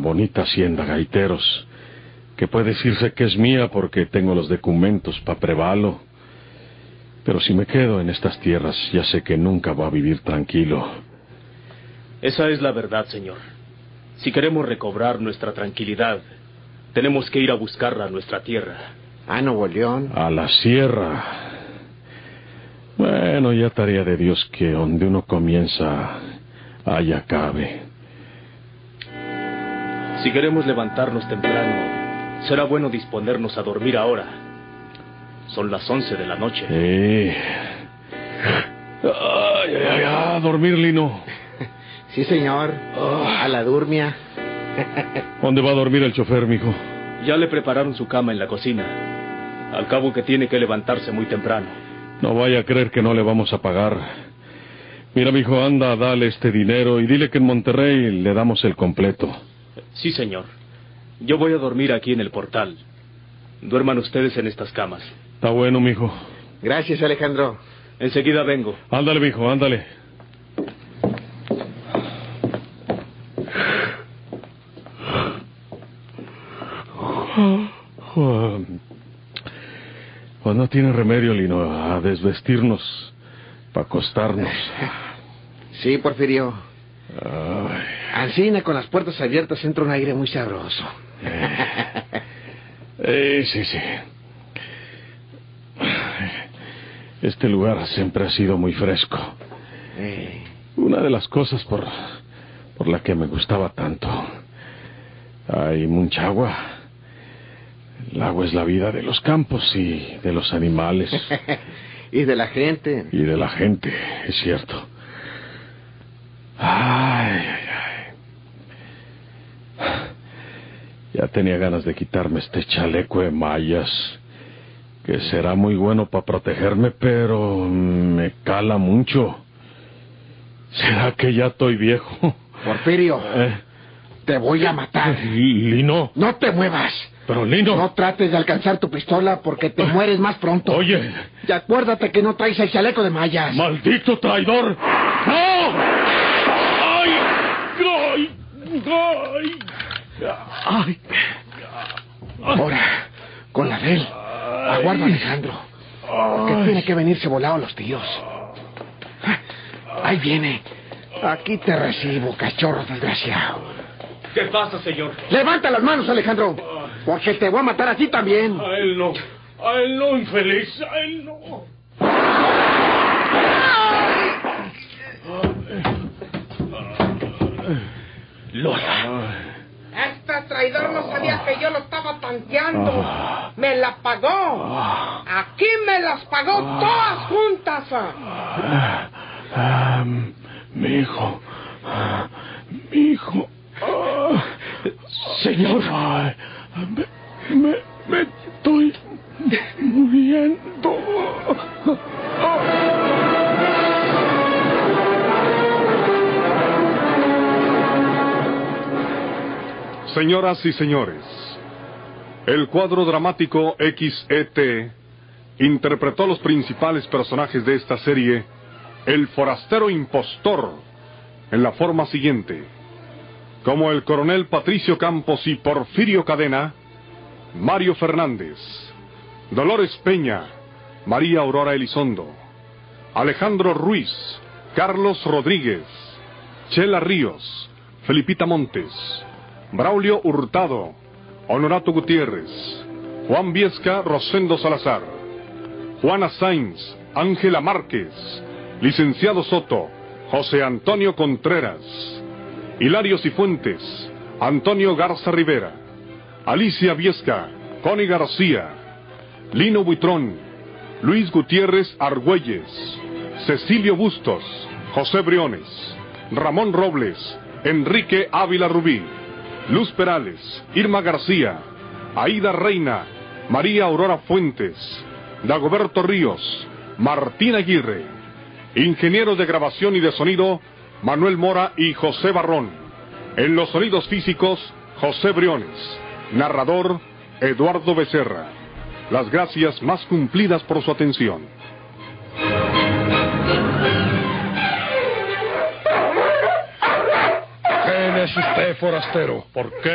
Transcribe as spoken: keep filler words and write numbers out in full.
bonita hacienda, Gaiteros, que puede decirse que es mía porque tengo los documentos para prevalo. Pero si me quedo en estas tierras, ya sé que nunca voy a vivir tranquilo. Esa es la verdad, señor. Si queremos recobrar nuestra tranquilidad, tenemos que ir a buscarla a nuestra tierra. ¿A Nuevo León? A la sierra. Bueno, ya tarea de Dios que donde uno comienza, allá acabe. Si queremos levantarnos temprano, será bueno disponernos a dormir ahora. Son las once de la noche. Sí. Ay, ay, ay, a dormir, Lino. Sí, señor. Oh. A la durmia. ¿Dónde va a dormir el chofer, mijo? Ya le prepararon su cama en la cocina. Al cabo que tiene que levantarse muy temprano. No vaya a creer que no le vamos a pagar. Mira, mijo, anda, dale este dinero y dile que en Monterrey le damos el completo. Sí, señor. Yo voy a dormir aquí en el portal. Duerman ustedes en estas camas. Está bueno, mijo. Gracias, Alejandro. Enseguida vengo. Ándale, mijo, ándale. Pues no tiene remedio, Lino, a desvestirnos para acostarnos. Sí, Porfirio. Ay. Ancina, con las puertas abiertas, entra un aire muy sabroso. Eh, eh, sí, sí. Este lugar siempre ha sido muy fresco. Eh. Una de las cosas por, por la que me gustaba tanto. Hay mucha agua. El agua es la vida de los campos y de los animales. Y de la gente. Y de la gente, es cierto. Ay, ay, ay. Ya tenía ganas de quitarme este chaleco de mallas, que será muy bueno para protegerme, pero me cala mucho. ¿Será que ya estoy viejo? Porfirio, ¿Eh? Te voy a matar. Lino. No te muevas. Pero, Lino. No trates de alcanzar tu pistola porque te mueres más pronto. Oye. Y acuérdate que no traes el chaleco de mallas. ¡Maldito traidor! ¡No! ¡Ay! ¡Ay! ¡Ay! ¡Ay! Ahora, con la de él. Aguarda, Alejandro. Que tiene que venirse volado los tíos. Ahí viene. Aquí te recibo, cachorro desgraciado. ¿Qué pasa, señor? ¡Levanta las manos, Alejandro! Porque te voy a matar a ti también. A él no. A él no, infeliz. A él no. Lola. Este traidor no sabía que yo lo estaba tanteando. Me la pagó. Aquí me las pagó todas juntas. Um, mi hijo. Mi hijo. Uh, Señor. Ay, me, me, me estoy muriendo. Señoras y señores, el cuadro dramático X E T interpretó los principales personajes de esta serie, el forastero impostor, en la forma siguiente: como el coronel Patricio Campos y Porfirio Cadena, Mario Fernández; Dolores Peña, María Aurora Elizondo; Alejandro Ruiz, Carlos Rodríguez; Chela Ríos, Felipita Montes; Braulio Hurtado, Honorato Gutiérrez; Juan Viesca, Rosendo Salazar; Juana Sainz, Ángela Márquez; Licenciado Soto, José Antonio Contreras; Hilario Cifuentes, Antonio Garza Rivera; Alicia Viesca, Connie García; Lino Buitrón, Luis Gutiérrez Argüelles; Cecilio Bustos, José Briones; Ramón Robles, Enrique Ávila Rubí; Luz Perales, Irma García; Aida Reina, María Aurora Fuentes; Dagoberto Ríos, Martín Aguirre; ingenieros de grabación y de sonido, Manuel Mora y José Barrón; en los sonidos físicos, José Briones; narrador, Eduardo Becerra. Las gracias más cumplidas por su atención. ¿Quién es usted, forastero? ¿Por qué